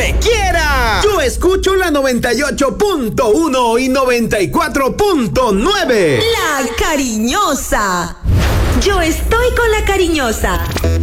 donde quiera. Yo escucho la 98.1 y 94.9. La Cariñosa. Yo estoy con La Cariñosa.